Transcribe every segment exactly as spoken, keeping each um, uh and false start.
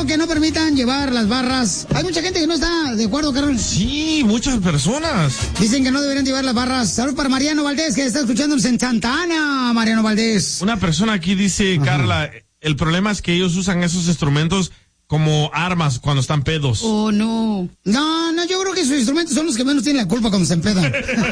pidiendo que no permitan llevar las barras. Hay mucha gente que no está de acuerdo, carnal. Sí, muchas personas. Dicen que no deberían llevar las barras. Salud para Mariano Valdés, que está escuchándonos en Santa Ana, Mariano Valdés. Una persona aquí dice, ajá, Carla, el problema es que ellos usan esos instrumentos como armas cuando están pedos. Oh, no. No, no, yo creo que sus instrumentos son los que menos tienen la culpa cuando se empedan.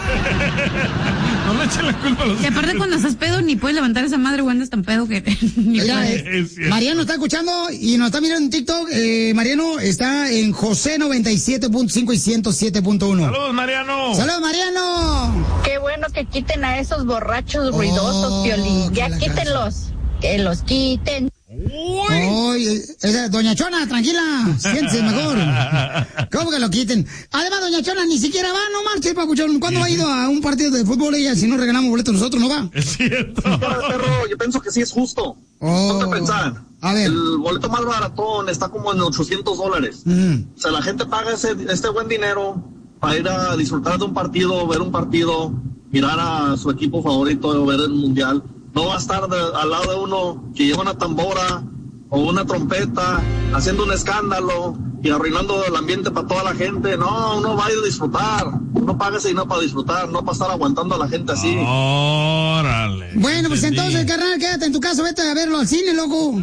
No le echen la culpa a los... Y aparte cuando estás pedo ni puedes levantar esa madre, güey, andas tan pedo que... Mira, eh, Mariano está escuchando y nos está mirando en TikTok. Eh, Mariano está en José noventa y siete punto cinco y ciento siete punto uno. ¡Saludos, Mariano! ¡Saludos, Mariano! Qué bueno que quiten a esos borrachos ruidosos, oh, Piolín. Ya quítenlos. Casa. Que los quiten. Uy, Oye, esa, doña Chona, tranquila, siéntese mejor. ¿Cómo que lo quiten? Además, doña Chona ni siquiera va, no marche, papuchón. ¿Cuándo sí. ha ido a un partido de fútbol ella? Si no regalamos boletos nosotros, no va. Es cierto. Perro, yo pienso que sí es justo. Oh. Ponte a pensar. A ver. El boleto más baratón está como en ochocientos dólares. Mm. O sea, la gente paga ese, este buen dinero para ir a disfrutar de un partido, ver un partido, mirar a su equipo favorito, ver el mundial. No va a estar de, al lado de uno que lleva una tambora o una trompeta haciendo un escándalo y arruinando el ambiente para toda la gente. No, uno va a ir a disfrutar. Uno paga ese dinero para disfrutar, no para estar aguantando a la gente así. Órale. Bueno, pues entonces, carnal, quédate en tu casa, vete a verlo al cine, loco.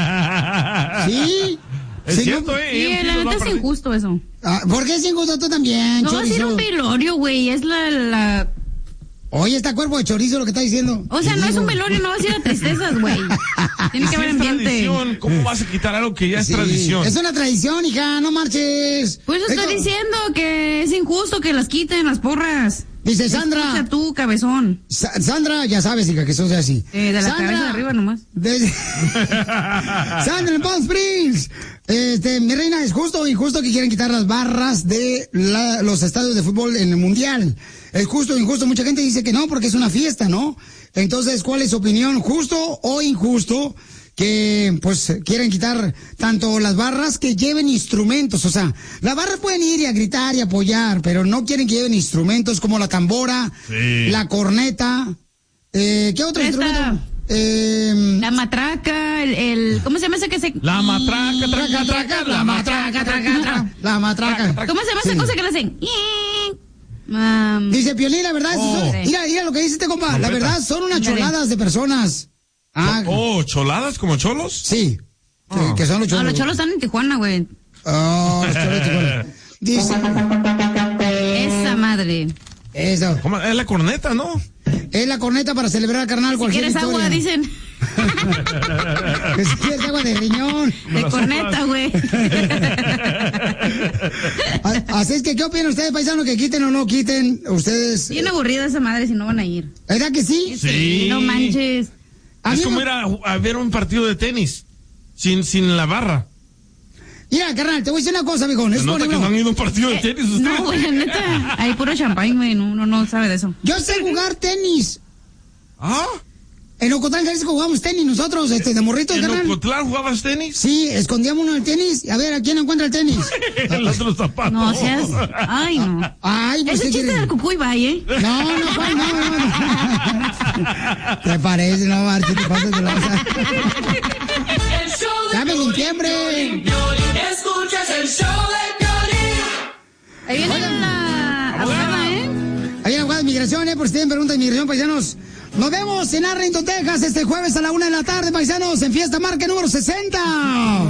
¿Sí? Es sí, cierto, no, eh. Sí, la neta es injusto eso. Ah, ¿por qué es injusto tú también, no chorizo? Va a ser un velorio, güey, es la... la... Oye, está cuerpo de chorizo lo que está diciendo. O sea, no digo? Es un velorio, no va a ser a tristezas, güey. Tiene que haber ambiente. Tradición. ¿Cómo vas a quitar algo que ya es sí, tradición? Es una tradición, hija, no marches. Pues estoy Esto... diciendo que es injusto que las quiten las porras. Dice Sandra. Escucha tú, cabezón. Sa Sandra, ya sabes, hija, que eso sea así. Eh, de la Sandra, cabeza de arriba nomás. De... Sandra en Palm Springs. Este, mi reina, es justo o injusto que quieran quitar las barras de la, los estadios de fútbol en el mundial. Es justo o injusto. Mucha gente dice que no, porque es una fiesta, ¿no? Entonces, ¿cuál es su opinión? ¿Justo o injusto que, pues, quieren quitar tanto las barras que lleven instrumentos? O sea, las barras pueden ir y a gritar y apoyar, pero no quieren que lleven instrumentos como la tambora, sí. la corneta. Eh, ¿Qué otro Esta... instrumento? Eh, la matraca, el, el... ¿Cómo se llama ese que se...? La matraca, traca, traca, la matraca, traca, traca. La matraca. ¿Cómo se llama sí. esa cosa que le hacen? Um, dice Piolín, la verdad, oh. son, mira, mira lo que dice este compa, la verdad son unas choladas de personas. Ah, oh, ¿choladas como cholos? Sí, oh. que, que son los cholos. No, los cholos están en Tijuana, güey. Oh, los cholos de Tijuana. Dice... Esa madre. Eso. ¿Cómo? Es la corneta, ¿no? Es la corneta para celebrar, carnal, si cualquier quieres historia. Agua, dicen. Que si quieres agua de riñón. De corneta, güey. Así es que, ¿qué opinan ustedes, paisanos, que quiten o no quiten? Ustedes... Bien aburrida esa madre si no van a ir. ¿Verdad que sí? Sí. sí. No manches. Es como ir a, a ver un partido de tenis sin, sin la barra. Mira, carnal, te voy a decir una cosa, viejón. Se nota que no han ido a un partido de tenis ustedes. No, güey, neta, hay puro champán, güey, no, uno no sabe de eso. Yo sé jugar tenis. ¿Ah? En Ocotlán, Jalisco, jugamos tenis nosotros, este, de morritos, carnal. ¿En Ocotlán jugabas tenis? Sí, escondíamos uno el tenis, a ver, ¿a quién encuentra el tenis? El otro zapato. No, seas... Ay, no. Ay, pues, ese chiste quiere? del Cucuy, vaya, ¿eh? No, no, Juan, no, no, no. ¿Te parece? No, Marchi, te pasas de la... ¡Dame en diciembre! Escuchas el show de Piolín. Ahí viene Oigan, la abogada, ¿eh? Ahí viene la abogada de migración, ¿eh? Por si tienen preguntas de migración, paisanos. Nos vemos en Arlington, Texas, este jueves a la una de la tarde, paisanos, en Fiesta Marca número sesenta.